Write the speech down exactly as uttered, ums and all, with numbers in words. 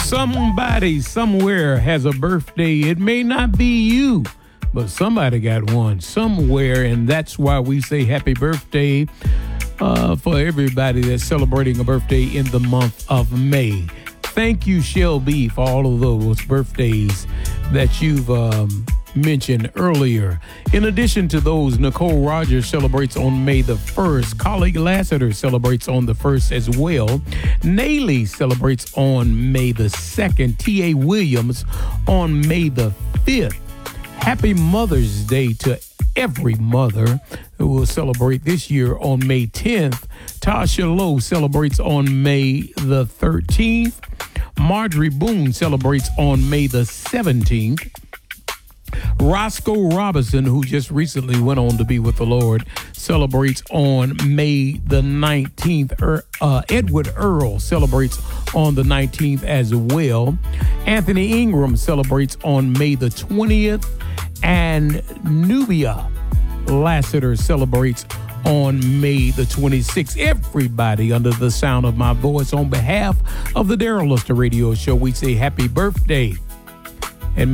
Somebody somewhere has a birthday. It may not be you, but somebody got one somewhere, and that's why we say happy birthday uh, for everybody that's celebrating a birthday in the month of May. Thank you, Shelby, for all of those birthdays that you've um, mentioned earlier. In addition to those, Nicole Rogers celebrates on May the first. Colleague Lassiter celebrates on the first as well. Naley celebrates on May the second. T A. Williams on May the fifth. Happy Mother's Day to every mother who will celebrate this year on May tenth. Tasha Lowe celebrates on May the thirteenth. Marjorie Boone celebrates on May the seventeenth. Roscoe Robinson, who just recently went on to be with the Lord, celebrates on May the nineteenth. Er, uh, Edward Earl celebrates on the nineteenth as well. Anthony Ingram celebrates on May the twentieth. And Nubia Lassiter celebrates on May the twenty-sixth. Everybody under the sound of my voice, on behalf of the Daryl Luster Radio Show, we say happy birthday